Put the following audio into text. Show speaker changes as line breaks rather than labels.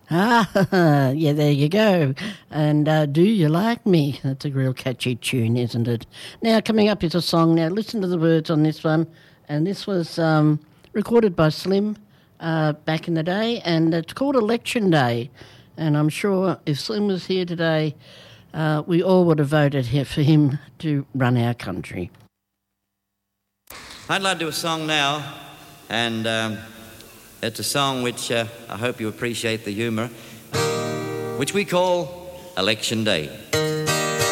Ah, yeah, there you go. And Do You Like Me? That's a real catchy tune, isn't it? Now, coming up is a song. Now, listen to the words on this one. And this was recorded by Slim back in the day, and it's called Election Day. And I'm sure if Slim was here today, we all would have voted here for him to run our country.
I'd like to do a song now, and it's a song which I hope you appreciate the humour, which we call Election Day.